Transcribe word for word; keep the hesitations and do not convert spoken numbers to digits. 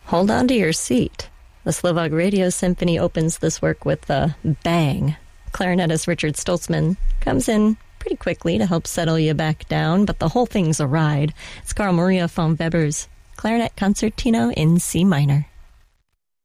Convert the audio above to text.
hold on to your seat. The Slovak Radio Symphony opens this work with a bang. Clarinetist Richard Stoltzman comes in pretty quickly to help settle you back down, but the whole thing's a ride. It's Carl Maria von Weber's Clarinet Concertino in C minor.